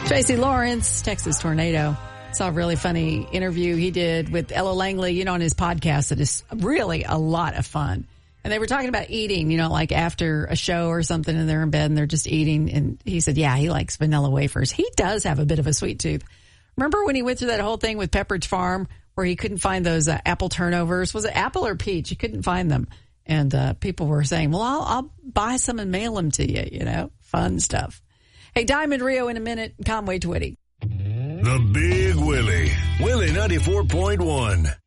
Tracy Lawrence, Texas Tornado. Saw a really funny interview he did with Ella Langley, on his podcast that is really a lot of fun. And they were talking about eating, like after a show or something and they're in bed and they're just eating. And he said, yeah, he likes vanilla wafers. He does have a bit of a sweet tooth. Remember when he went through that whole thing with Pepperidge Farm where he couldn't find those apple turnovers? Was it apple or peach? He couldn't find them. And people were saying, well, I'll buy some and mail them to you, fun stuff. Hey, Diamond Rio in a minute, Conway Twitty. The Big Willie, Willie 94.1.